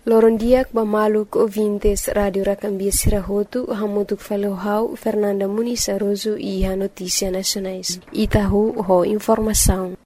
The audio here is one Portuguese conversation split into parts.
Lorondiak Bamaluk ouvintes Radio Racambia Sirahotu, Hamutuk Falohau, Fernanda Muniz Aroso e a Notícia Nacionais. Itahu ho informação.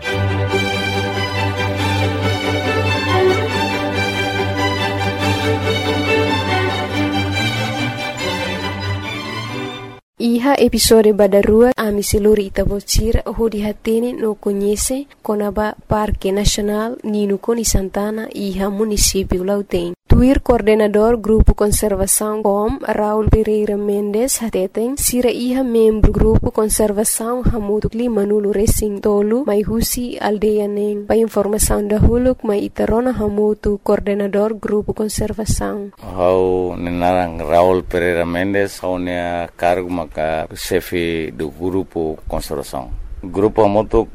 Iha episode badarua ami seluri Itabocira hodi hatene no conhece Conaba Parque Nacional Nino Coni Santana iha município Lautém. Tuir coordenador Grupo Conservação com Raul Pereira Mendes hateten sira iha membro Grupo Conservação Hamutuk Limanulo Racing Tolu mai husi aldeia neng. Pa informação da huluk mai itarona hamutu coordenador Grupo Conservação. Hau nenarang Raul Pereira Mendes hau nea cargo maka chefe do Grupo Conservação. Grupo Hamutuk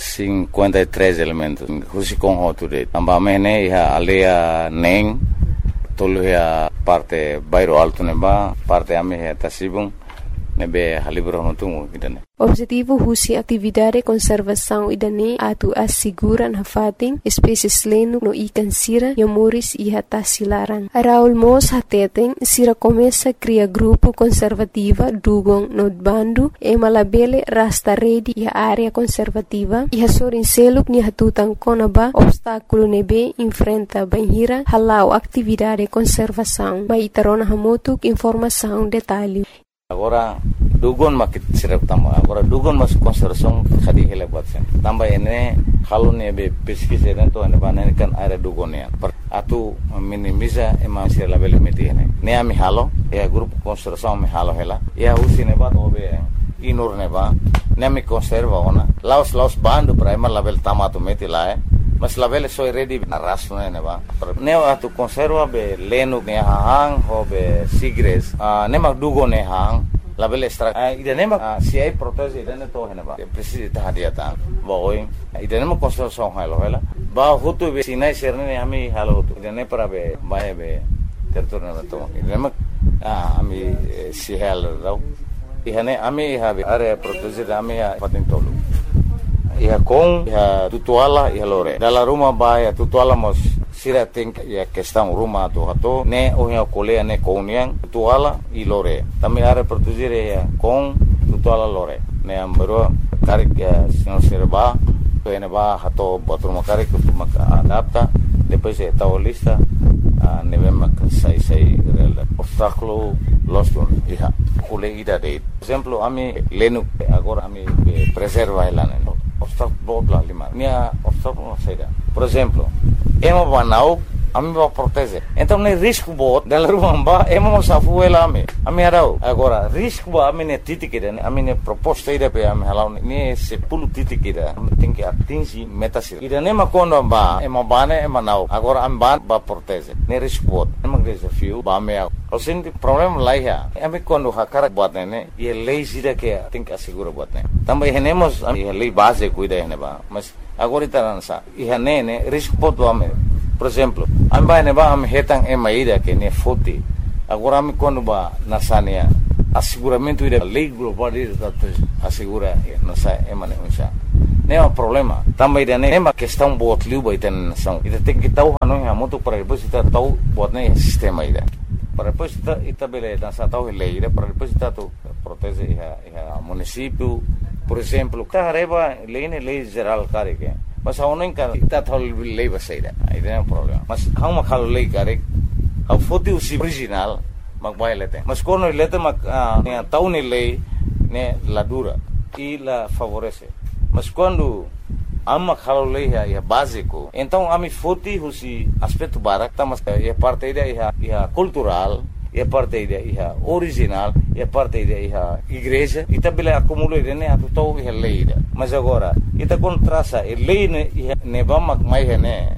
53 elementos. Husi com hotude. Ambamene iha aldeia neng. Tolu ya parte Bairro Alto neba, parte ame ya Tasibung, nebe halibro hontungu idane. Objetivo husi atividade conservação idane atu asiguran hafating espécies lenu no ikan sira yamuris iha tasilaran. Raul Mos hateten sira começa cria grupo conservativa dugong no bandu e malabele rasta redi iha área conservativa iha sorin seluk ni hatutan konaba obstáculo nebe enfrenta banhira halau atividade conservação. Mai tarona hamutuk informação detalhe. Agora dugon makit sirap tama agora dugon mas conservação khadi hele batsen tamba ene halone be pesquisa dentro ene banane kan area dugonia atu minimiza ema sira label metine ne ami halo e grupo conservação me halo hela e usine bat obe inur ne ba ne mi conserva ona laos bando primer label tamato metila mas label so ready na rasno ne ba ne atu conserva be lenu ne hang ho be sigres ne mag dugo ne hang label extra idanema si ai protese idane to henaba precisa tahadiata boy idanema conservação halo hela ba hutu be sinai serne ami halo hutu idane para be bae be territorio to idanema ami si halo rau ihane ami habe area protese ami paten tolu iha com iha tutuala iha lore dalla rumah bae tutuala mos sira think ya questão rumah tu hato ne ohia kolea ne kouniang tutuala i lore tami are produzire ya com tutuala lore ne ambero karik ya senhor serba ene ba hato botur makarik tu maka adapta depois e tao lista ne vem sai real obstáculo lost iha kule ida de exemplo ami lenu agora ami preserva elane obstáculo la lima minha obstáculo saída por exemplo ema banau ami ba protege então nem risco bot dela rumba ema safu ela ami arau agora risco ba ami ne titikida ami ne proposta ida pe ami halau ne se pulu titikida tem que atingir meta sir ida ne makondo ba ema bane ema nau agora ami ba protege ne risco bot ema desafio ba me o senti problema lá ya ami quando hakara bot ne e lei sida que tem que assegurar bot ne também renemos a lei base cuida ne ba mas agora itaransa ihane ne risco bot ba me por exemplo amba ne ba am hetang emaida que ne foti agora am quando ba nasania asseguramento ida lei global ida assegura nasa emane unsa ne é um problema também ida ne ma questão bot liu ba ita nação ida tem que tau hanu ha moto para depois ita tau bot ne sistema ida para depois ita bele dança tau lei ida para depois ita tu protege a município por exemplo carreba lei geral care que mas a uno encara está tal lei baseira aí não é um problema mas há uma calo lei care a foto original mag bailete mas quando ele tem uma tau ne lei ne la dura e la favorece mas quando há uma calo lei é básico então a mi foto usi aspecto barak mas é parte da é cultural é parte da é original é parte da é igreja e também acumula né a total é lei mas agora ita contrasa e lei ne vamos mais né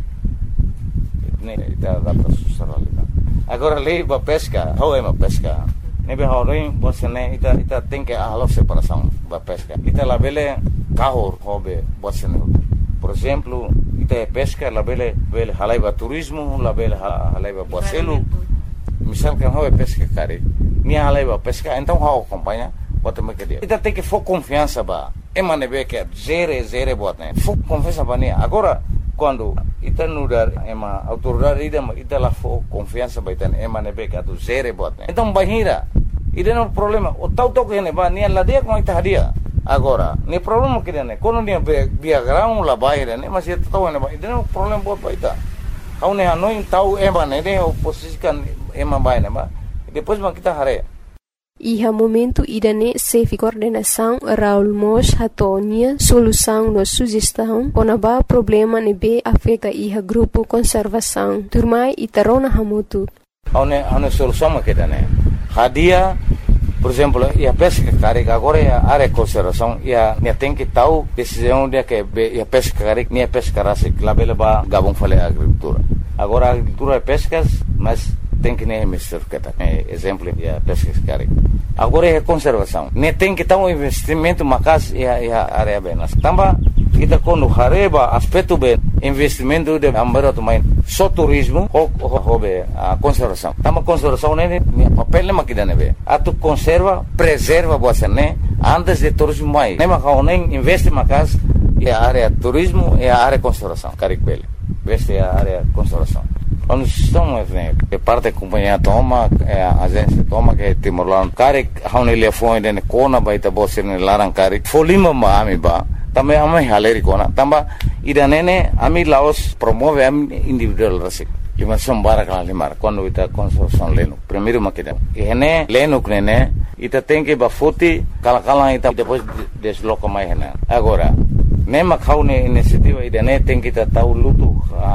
ita data socialidade agora lei ba pesca how é uma pesca ne be haurin você né ita tem que a separação ba pesca ita la bele carro hobe você né por exemplo ita pesca la bele halaiba turismo la bele halaiba boacelo misal que how é pesca care ni halaiba pesca então how acompanha bota me que dia ita tem que for confiança ba emane be que zere bot né for confiança ba ni agora quando ita nudar ema autoridade ita la fo confiança baitan ema nebe ka tu zere bot. Então bahira ida no problema o tau que ne ba ni la dia com ita hadia agora ni problema que ne quando ni biagrão la bahira ne mas ita tau ne ba ida no problema bot baita kau ne hanoi tau ema ne oposisikan ema ba ne ba depois ma kita hare. Iha momento idane sefi coordenação Raul Mos hatonia solução no sugestão konaba problema nebe afeta iha grupo conservação turmai itarona hamutu. Aune solução makidane hadia por exemplo ia pesca carega agora ia área conservação ia tem que tal decisão dia que ia pesca carega nem pesca rasa labela ba gabon fale agricultura agora agricultura pescas mas tem que nem mistur kata exemplo ia pesca carega agora é conservação nem tem que tal investimento macas ia área benas tamba kita quando hareba aspecto bem investimento de ambaroto main só turismo hobe a conservação tama conservação nem papel nem makidane be atu conserva preserva você né antes de turismo mai nem macau nem investe macas e a área turismo e a área conservação caricbele veste a área conservação quando estamos que parte da companhia toma a agência toma que Timor-Leste caric haune lefone de kona baita bosse ne larang caric folima ma ami ba também ami haleri kona tamba idanene ami Laos promove ami individual rasik lima sombara kala limar quando ita construção leno primeiro makida ene leno knene ita tem que bafuti kala ita depois desloca mais hena agora nem macaune iniciativa idane tem que tahu lutu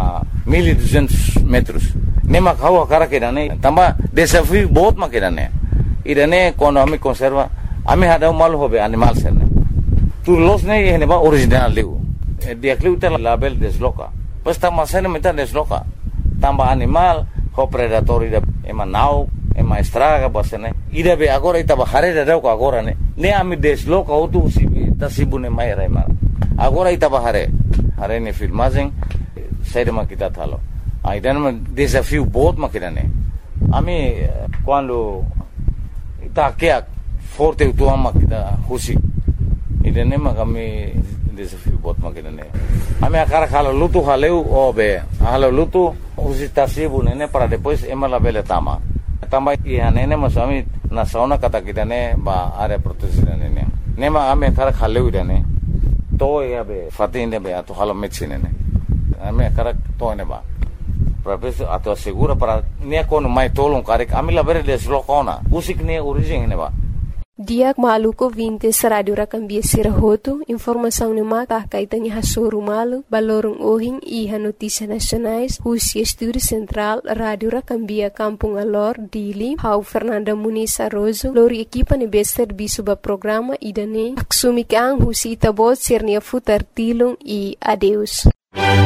1200 metros nem macau a cara que idane tamba desafio बहुत makidane idane quando ami conserva ami hada mal hobe animal sene tu los ne hene ba original liu dia kliu tel label desloca pues tamba sene meta desloca tamba animal ho predator ida ema nau ema estraga basene ida be agora ita bahare da ko agora ne ami desloca otu tasibune mai raima agora ita bahare hare ne filmagem saída makita thalo aidan ma desafio बहुत makidane ami quando ita que forte tu ama kita husi idane ma kami desafio बहुत makidane ami akara khalo lutu haleu obe halo lutu husi tasibu ne para depois emala bele tama ihane ma sami na sauna kata kidane ba are protection ne ma ami akara khaleu idane to ya be fatinde be ato halo medicine ne ame karak to ne ba professor ato segura para ne kono mai tolong karek amila bere deslokona usik ne origin ne ba Diak maluko 20 sa radio rakambia sirahoto informação ne mata kaitanya hasoro malu balorong ohing iha notícia nacionais Husi Estúdio Central Radio Rakambia Kampung Alor Dili Hau Fernanda Muniz Arrozo lori equipa ne serviço ba programa idane aksumikang Husi itabot sirnia futar tilong e adeus